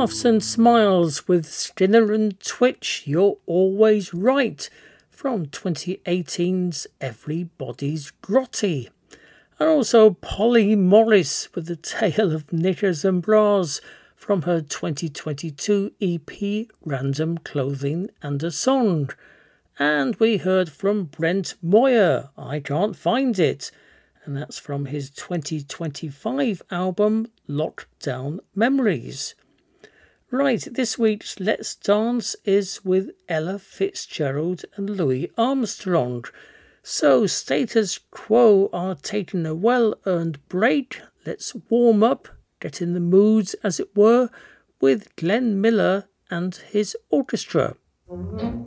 Laughs and Smiles with Skinner and Twitch, You're Always Right, from 2018's Everybody's Grotty. And also Polly Morris with The Tale of Knickers and Bras from her 2022 EP Random Clothing and a Song. And we heard from Brent Moyer, I Can't Find It, and that's from his 2025 album Lockdown Memories. Right, this week's Let's Dance is with Ella Fitzgerald and Louis Armstrong. So Status Quo are taking a well-earned break. Let's warm up, get in the mood, as it were, with Glenn Miller and his orchestra.